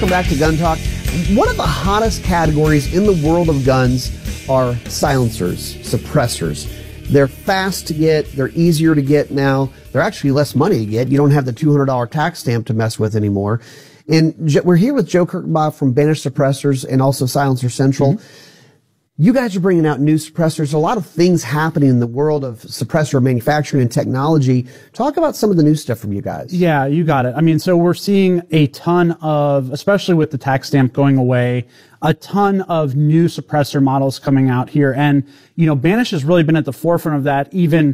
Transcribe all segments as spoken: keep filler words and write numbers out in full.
Welcome back to Gun Talk. One of the hottest categories in the world of guns are silencers, suppressors. They're fast to get. They're easier to get now. They're actually less money to get. You don't have the two hundred dollar tax stamp to mess with anymore. And we're here with Joe Kirchenbach from Banish Suppressors and also Silencer Central. Mm-hmm. You guys are bringing out new suppressors. A lot of things happening in the world of suppressor manufacturing and technology. Talk about some of the new stuff from you guys. Yeah, you got it. I mean, so we're seeing a ton of, especially with the tax stamp going away, a ton of new suppressor models coming out here. And, you know, Banish has really been at the forefront of that even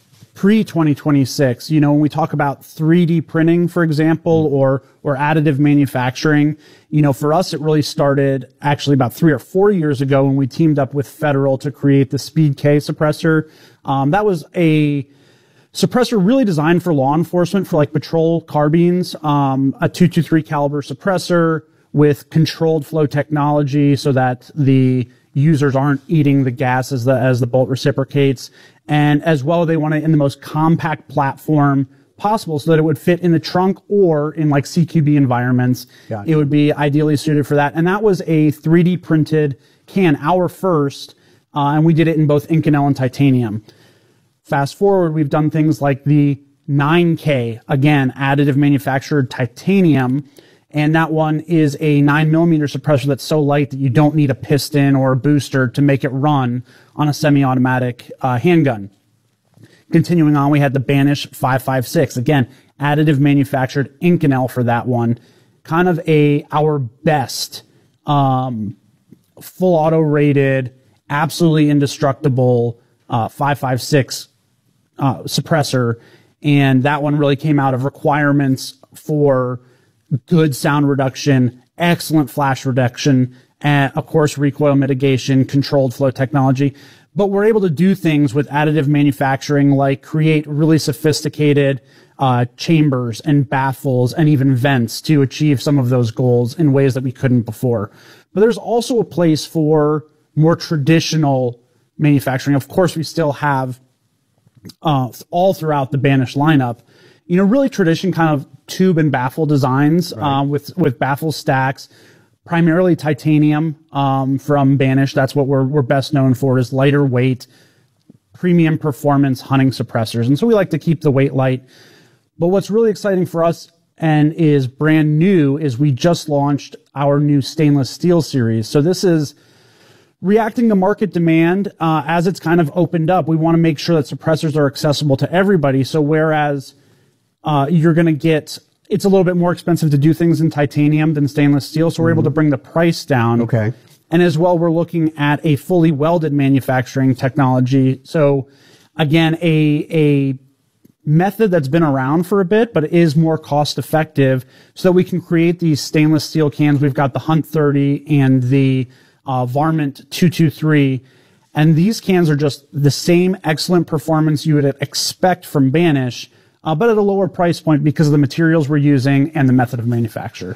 pre twenty twenty-six. You know, when we talk about three D printing, for example, or, or additive manufacturing, you know, for us, it really started actually about three or four years ago when we teamed up with Federal to create the Speed K suppressor. Um, that was a suppressor really designed for law enforcement, for like patrol carbines, um, a two twenty-three caliber suppressor with controlled flow technology so that the users aren't eating the gas as the, as the bolt reciprocates. And as well, they want it in the most compact platform possible so that it would fit in the trunk or in like C Q B environments. Gotcha. It would be ideally suited for that. And that was a three D printed can, our first, uh, and we did it in both Inconel and titanium. Fast forward, we've done things like the nine K, again, additive manufactured titanium. And that one is a nine millimeter suppressor that's so light that you don't need a piston or a booster to make it run on a semi-automatic uh, handgun. Continuing on, we had the Banish five five six. Again, additive manufactured Inconel for that one. Kind of a our best um, full auto rated, absolutely indestructible uh, five five six uh, suppressor. And that one really came out of requirements for good sound reduction, excellent flash reduction, and of course, recoil mitigation, controlled flow technology. But we're able to do things with additive manufacturing, like create really sophisticated uh, chambers and baffles and even vents to achieve some of those goals in ways that we couldn't before. But there's also a place for more traditional manufacturing. Of course, we still have uh, all throughout the Banish lineup, you know, really tradition kind of tube and baffle designs, right. uh, with, with baffle stacks, primarily titanium um, from Banish. That's what we're, we're best known for, is lighter weight, premium performance hunting suppressors. And so we like to keep the weight light. But what's really exciting for us and is brand new is we just launched our new stainless steel series. So this is reacting to market demand uh, as it's kind of opened up. We want to make sure that suppressors are accessible to everybody. So whereas Uh, you're going to get, it's a little bit more expensive to do things in titanium than stainless steel, so we're mm-hmm. able to bring the price down. Okay. And as well, we're looking at a fully welded manufacturing technology. So again, a, a method that's been around for a bit, but is more cost effective so that we can create these stainless steel cans. We've got the Hunt thirty and the uh, Varmint two twenty-three. And these cans are just the same excellent performance you would expect from Banish, Uh, but at a lower price point because of the materials we're using and the method of manufacture.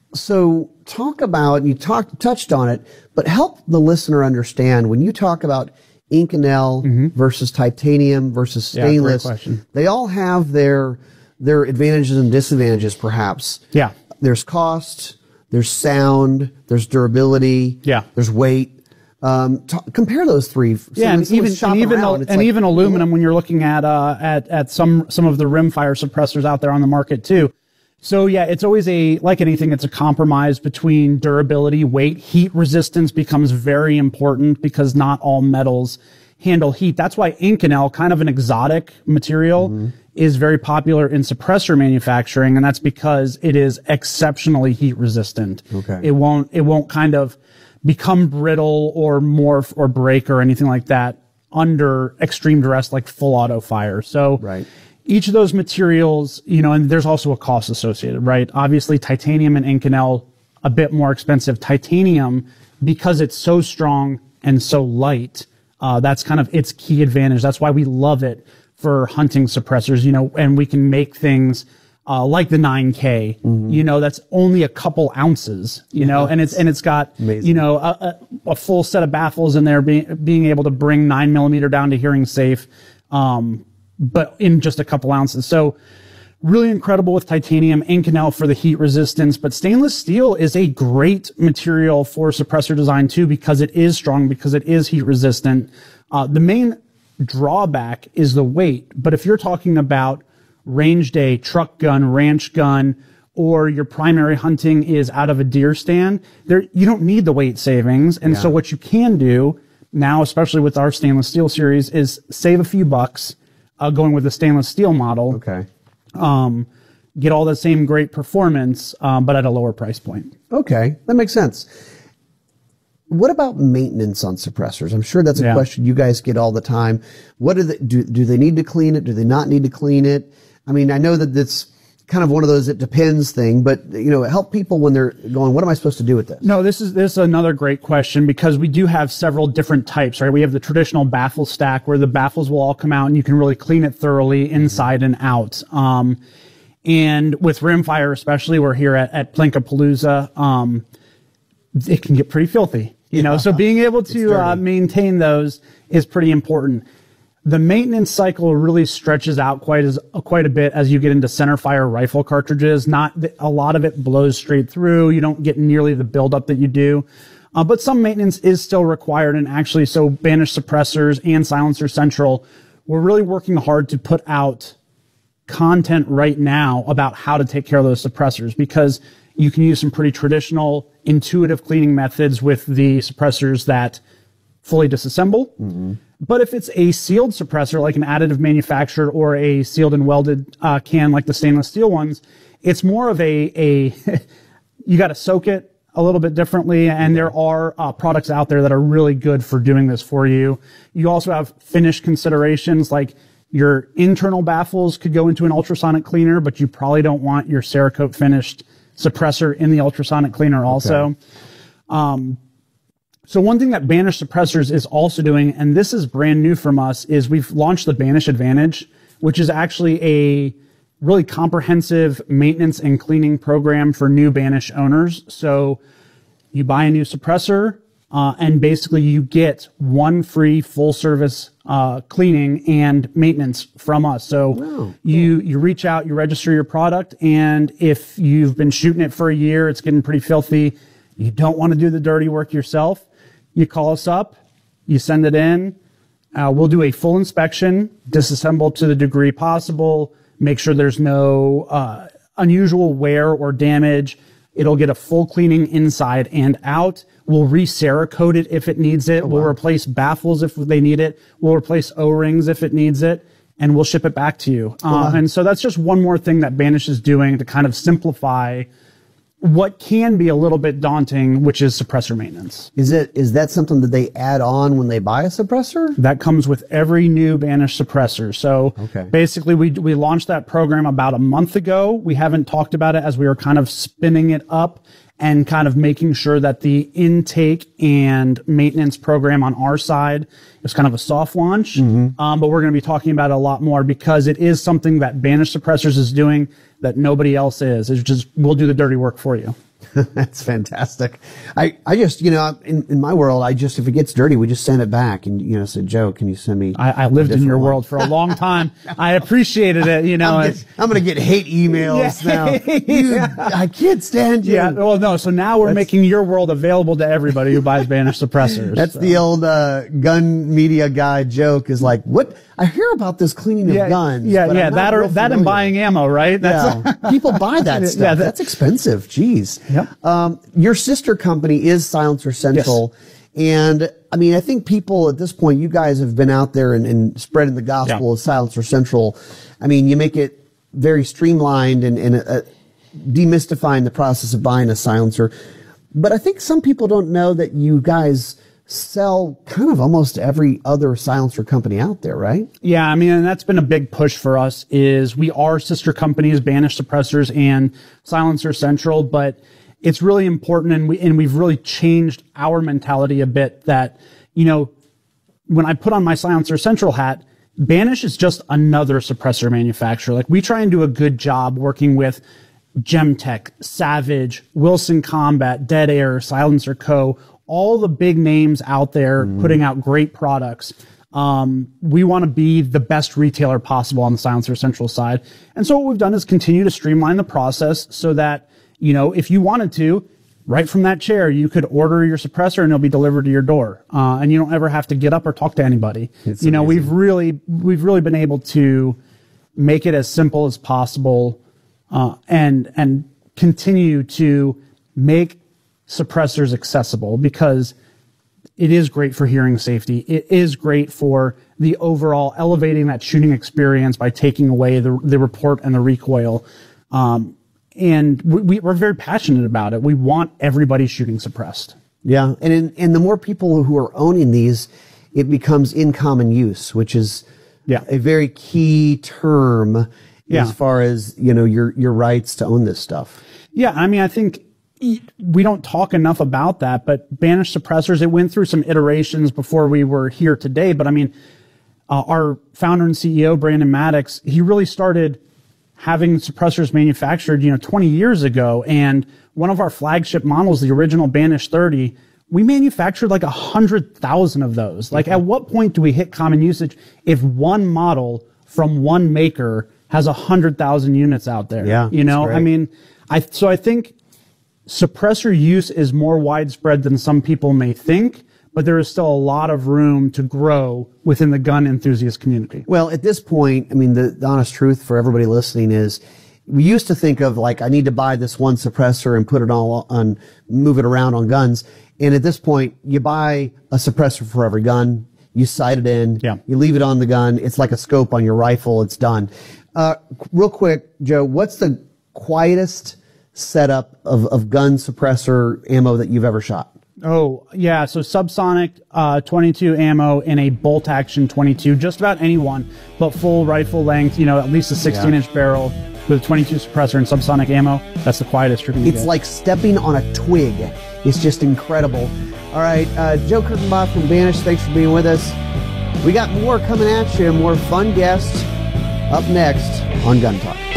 So talk about, you talked, touched on it, but help the listener understand when you talk about Inconel mm-hmm. versus titanium versus stainless, yeah, they all have their, their advantages and disadvantages perhaps. Yeah. There's cost, there's sound, there's durability, yeah. there's weight. Um, t- compare those three. So yeah, and even and even around, and like, even aluminum when you're looking at uh at at some some of the rimfire suppressors out there on the market too. So yeah, it's always a like anything, it's a compromise between durability, weight, heat resistance becomes very important because not all metals handle heat. That's why Inconel, kind of an exotic material, mm-hmm. is very popular in suppressor manufacturing, and that's because it is exceptionally heat resistant. Okay, it won't it won't kind of become brittle or morph or break or anything like that under extreme duress like full auto fire. So right. each of those materials, you know, and there's also a cost associated, right? Obviously, titanium and Inconel, a bit more expensive. Titanium, because it's so strong and so light, uh, that's kind of its key advantage. That's why we love it for hunting suppressors, you know, and we can make things Uh, like the nine K, mm-hmm. you know, that's only a couple ounces, you know, and it's, and it's got, Amazing. you know, a, a, a full set of baffles in there, being, being able to bring nine millimeter down to hearing safe, um, but in just a couple ounces. So really incredible with titanium, Inconel for the heat resistance, but stainless steel is a great material for suppressor design too, because it is strong, because it is heat resistant. Uh, the main drawback is the weight, but if you're talking about range day, truck gun, ranch gun, or your primary hunting is out of a deer stand, there you don't need the weight savings. And Yeah. so what you can do now, especially with our stainless steel series, is save a few bucks uh, going with the stainless steel model. Okay. Um, get all the same great performance, um, but at a lower price point. Okay, that makes sense. What about maintenance on suppressors? I'm sure that's a Yeah. question you guys get all the time. What do they, do, do they need to clean it? Do they not need to clean it? I mean, I know that it's kind of one of those it depends thing, but you know, help people when they're going, what am I supposed to do with this? No, this is this is another great question, because we do have several different types, right? We have the traditional baffle stack where the baffles will all come out and you can really clean it thoroughly inside and out. Um, and with Rimfire, especially, we're here at, at Plinkapalooza, um, it can get pretty filthy, you know, so being able to uh, maintain those is pretty important. The maintenance cycle really stretches out quite as quite a bit as you get into centerfire rifle cartridges. Not that a lot of it blows straight through. You don't get nearly the buildup that you do, uh, but some maintenance is still required. And actually, so Banish Suppressors and Silencer Central, we're really working hard to put out content right now about how to take care of those suppressors, because you can use some pretty traditional, intuitive cleaning methods with the suppressors that fully disassemble. Mm-hmm. But if it's a sealed suppressor, like an additive manufactured or a sealed and welded uh, can like the stainless steel ones, it's more of a, a you got to soak it a little bit differently. And there are uh, products out there that are really good for doing this for you. You also have finish considerations, like your internal baffles could go into an ultrasonic cleaner, but you probably don't want your Cerakote finished suppressor in the ultrasonic cleaner also. Okay. Um, So one thing that Banish Suppressors is also doing, and this is brand new from us, is we've launched the Banish Advantage, which is actually a really comprehensive maintenance and cleaning program for new Banish owners. So you buy a new suppressor, uh, and basically you get one free full service uh, cleaning and maintenance from us. So wow, you cool. you reach out, you register your product, and if you've been shooting it for a year, it's getting pretty filthy, you don't want to do the dirty work yourself, you call us up, you send it in, uh, we'll do a full inspection, disassemble to the degree possible, make sure there's no uh, unusual wear or damage. It'll get a full cleaning inside and out. We'll re-Cerakote it if it needs it. Oh, wow. We'll replace baffles if they need it. We'll replace O-rings if it needs it, and we'll ship it back to you. Oh, wow. uh, and so that's just one more thing that Banish is doing to kind of simplify what can be a little bit daunting, which is suppressor maintenance. Is it is that something that they add on when they buy a suppressor? That comes with every new Banish suppressor. So okay. basically, we we launched that program about a month ago. We haven't talked about it as we were kind of spinning it up and kind of making sure that the intake and maintenance program on our side is kind of a soft launch. Mm-hmm. Um, but we're going to be talking about it a lot more because it is something that Banish Suppressors is doing that nobody else is. It's just, we'll do the dirty work for you. That's fantastic. I, I just, you know, in, in my world, I just, if it gets dirty, we just send it back and, you know, say, Joe, can you send me? I, I lived in your one? world for a long time. I appreciated it, you know. I'm, I'm going to get hate emails yeah. now. You, yeah. I can't stand you. Yeah, well, no, so now we're that's, making your world available to everybody who buys Banish Suppressors. That's so. the old uh, gun media guy joke is like, what? I hear about this cleaning of yeah, guns. Yeah, but yeah, that or that and buying ammo, right? That's yeah. People buy that stuff. Yeah, that, that's expensive. Jeez. Yep. Um, your sister company is Silencer Central. Yes. And I mean, I think people at this point, you guys have been out there and, and spreading the gospel yeah. of Silencer Central. I mean, you make it very streamlined and, and uh, demystifying the process of buying a silencer. But I think some people don't know that you guys sell kind of almost every other silencer company out there, right? Yeah, I mean, and that's been a big push for us is we are sister companies, Banish Suppressors and Silencer Central, but it's really important, and we and we've really changed our mentality a bit that, you know, when I put on my Silencer Central hat, Banish is just another suppressor manufacturer. Like, we try and do a good job working with Gemtech, Savage, Wilson Combat, Dead Air, Silencer Co., all the big names out there mm. putting out great products. Um, we want to be the best retailer possible on the Silencer Central side. And so what we've done is continue to streamline the process so that, you know, if you wanted to, right from that chair, you could order your suppressor and it'll be delivered to your door. Uh, and you don't ever have to get up or talk to anybody. It's you know, amazing. we've really, we've really been able to make it as simple as possible, uh, and, and continue to make suppressors accessible, because it is great for hearing safety. It is great for the overall elevating that shooting experience by taking away the, the report and the recoil. Um, and we, we're very passionate about it. We want everybody shooting suppressed. Yeah. And, in, and the more people who are owning these, it becomes in common use, which is Yeah. a very key term Yeah. as far as, you know, your, your rights to own this stuff. Yeah. I mean, I think we don't talk enough about that, but Banish suppressors, it went through some iterations before we were here today. But I mean, uh, our founder and C E O, Brandon Maddox, he really started having suppressors manufactured, you know, twenty years ago. And one of our flagship models, the original Banish thirty, we manufactured like a hundred thousand of those. Like, at what point do we hit common usage if one model from one maker has a hundred thousand units out there? Yeah, you know, that's great. I mean, I, so I think suppressor use is more widespread than some people may think, but there is still a lot of room to grow within the gun enthusiast community. Well, at this point, I mean, the, the honest truth for everybody listening is, we used to think of like, I need to buy this one suppressor and put it all on, move it around on guns. And at this point, you buy a suppressor for every gun, you sight it in, Yeah. you leave it on the gun. It's like a scope on your rifle. It's done. Uh, real quick, Joe, what's the quietest setup of, of gun suppressor ammo that you've ever shot? Oh, yeah. So subsonic uh, twenty-two ammo in a bolt action twenty-two, just about any one, but full rifle length, you know, at least a sixteen inch barrel with a twenty-two suppressor and subsonic ammo. That's the quietest you're going to It's get. like stepping on a twig. It's just incredible. All right, uh, Joe Kurtenbach from Banish, thanks for being with us. We got more coming at you, more fun guests up next on Gun Talk.